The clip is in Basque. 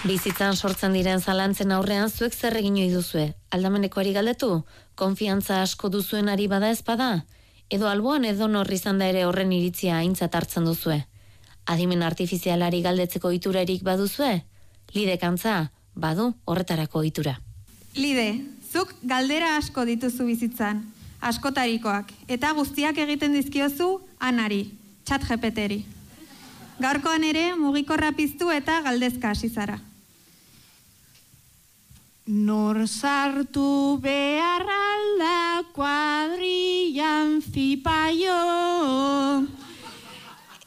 Bizitzan sortzen diren zalantzen aurrean zuek zer egin ohi duzue? Aldamenekoari galdetu? Konfiantza asko duzuenari bada ez bada? Edo alboan edonor izan da ere horren iritzia aintzat hartzen duzue? Adimen artifizialari galdetzeko ohiturarik baduzue? Lidek antza, badu horretarako ohitura. Lide, zuk galdera asko dituzu bizitzan, askotarikoak, eta guztiak egiten dizkiozu Anari, ChatGPTri. Gaurkoan ere mugikorra piztu eta galdezka hasi zara. Nor sartu behar alda kuadrillan zipaio,